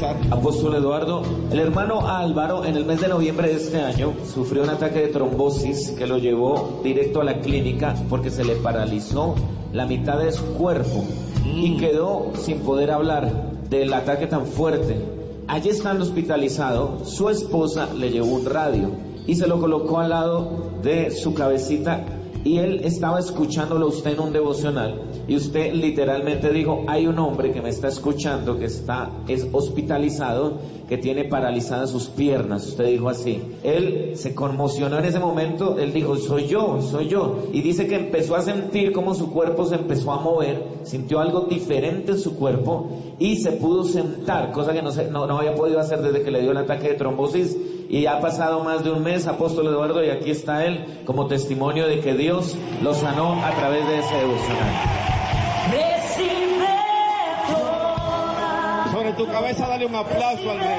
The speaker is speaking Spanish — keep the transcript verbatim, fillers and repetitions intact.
confesar. Apóstol Eduardo, el hermano Álvaro en el mes de noviembre de este año sufrió un ataque de trombosis que lo llevó directo a la clínica porque se le paralizó la mitad de su cuerpo y quedó sin poder hablar del ataque tan fuerte. Allí estando hospitalizado, su esposa le llevó un radio y se lo colocó al lado de su cabecita y él estaba escuchándolo a usted en un devocional y usted literalmente dijo: hay un hombre que me está escuchando que está es hospitalizado, que tiene paralizadas sus piernas. Usted dijo así. Él se conmocionó en ese momento, él dijo: soy yo, soy yo. Y dice que empezó a sentir como su cuerpo se empezó a mover, sintió algo diferente en su cuerpo y se pudo sentar, cosa que no, se, no, no había podido hacer desde que le dio el ataque de trombosis. Y ha pasado más de un mes, Apóstol Eduardo, y aquí está él como testimonio de que Dios lo sanó a través de ese devocional. Sobre tu cabeza dale un aplauso al Rey.